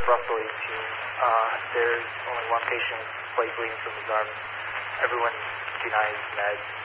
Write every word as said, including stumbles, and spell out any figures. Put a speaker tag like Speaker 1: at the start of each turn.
Speaker 1: Russell eighteen. Uh, there's only one patient with slight bleeding from his arm. Everyone denies meds.